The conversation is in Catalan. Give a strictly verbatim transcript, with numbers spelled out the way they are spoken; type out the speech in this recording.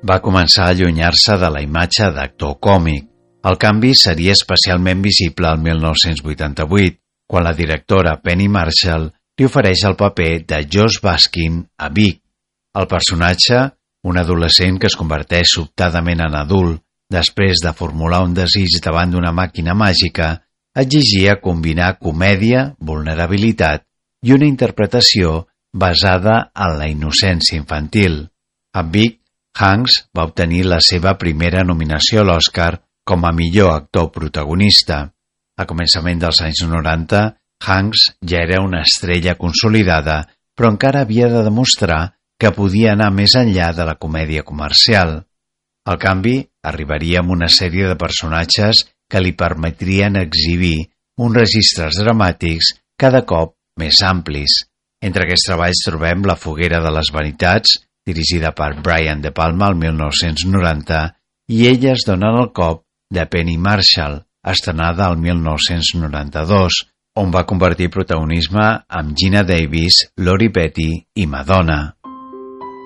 va començar a allunyar-se de la imatge d'actor còmic. El canvi seria especialment visible el mil nou-cents vuitanta-vuit, quan la directora Penny Marshall li ofereix el paper de Josh Baskin a Vic. El personatge, un adolescent que es converteix sobtadament en adult després de formular un desig davant d'una màquina màgica, exigia combinar comèdia, vulnerabilitat i una interpretació basada en la innocència infantil. Amb Vic, Hanks va obtenir la seva primera nominació a l'Oscar com a millor actor protagonista. A començament dels anys noranta, Hanks ja era una estrella consolidada, però encara havia de demostrar que podia anar més enllà de la comèdia comercial. Al canvi, arribaria amb una sèrie de personatges que li permetrien exhibir uns registres dramàtics cada cop més amplis. Entre aquests treballs trobem La foguera de les vanitats, dirigida per Brian De Palma el mil nou-cents noranta, i Elles donen el cop, de Penny Marshall, estrenada el mil nou-cents noranta-dos, on va compartir protagonisme amb Gina Davis, Lori Petty i Madonna.